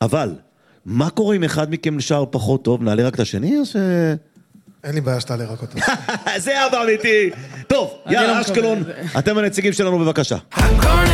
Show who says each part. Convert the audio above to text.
Speaker 1: אבל, מה קורה אם אחד מכם נשאר פחות טוב? נעלה רק את השני או ש...
Speaker 2: אין לי בעיה שתעלה רק אותו.
Speaker 1: זה אבא אמיתי. טוב, יאללה, אשקלון, אתם הנציגים שלנו בבקשה.